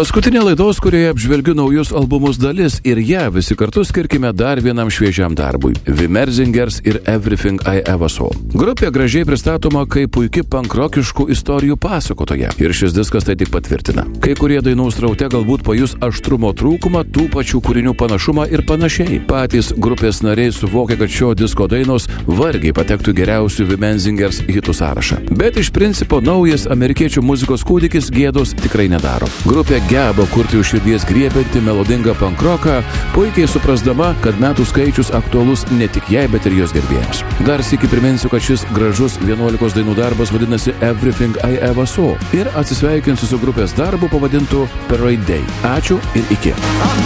Paskutinė laidos, kurioje apžvelgiu naujus albumus dalis ir ją visi kartu skirkime dar vienam šviežiam darbui – Vimerzingers ir Everything I Ever Saw. Grupė gražiai pristatoma kaip puiki pankrokiškų istorijų pasakotoja ir šis diskas tai tik patvirtina. Kai kurie dainų sraute galbūt pajus aštrumo trūkumą, tų pačių kūrinių panašumą ir panašiai. Patys grupės nariai suvokia, kad šio disko dainos vargiai patektų geriausių Vimerzingers hitų sąrašą. Bet iš principo naujas amerikiečių muzikos kūdikis gėdos tikrai nedaro. Grupė geba kurti už širdies griebiantį melodingą pankroką, puikiai suprasdama, kad metų skaičius aktualus ne tik jai, bet ir jos gerbėjams. Dar sykį priminsiu, kad šis gražus 11 dainų darbas vadinasi Everything I Ever Saw ir atsisveikinsiu su grupės darbu pavadintu Parade Day. Ačiū ir iki.